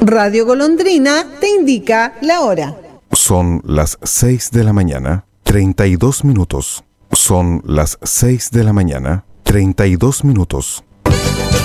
Radio Golondrina te indica la hora. Son las 6 de la mañana, 32 minutos. Son las 6 de la mañana, 32 minutos.